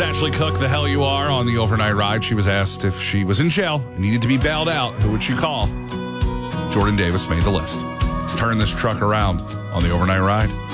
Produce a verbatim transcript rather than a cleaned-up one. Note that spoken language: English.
Ashley Cook, the hell you are, on the overnight ride. She was asked if she was in jail and needed to be bailed out, who would she call? Jordan Davis made the list. Let's turn this truck around on the overnight ride.